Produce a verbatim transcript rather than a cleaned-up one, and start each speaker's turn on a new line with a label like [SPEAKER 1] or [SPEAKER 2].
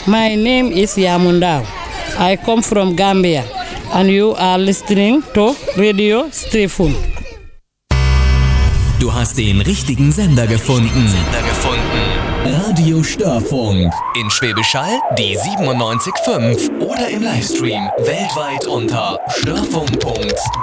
[SPEAKER 1] My name is Yamundao. I come from Gambia and you are listening to Radio Stefan.
[SPEAKER 2] Du hast den richtigen Sender gefunden. Sender gefunden. Radio Störfunk. In Schwäbisch Hall die siebenundneunzig Komma fünf oder im Livestream weltweit unter störfunk punkt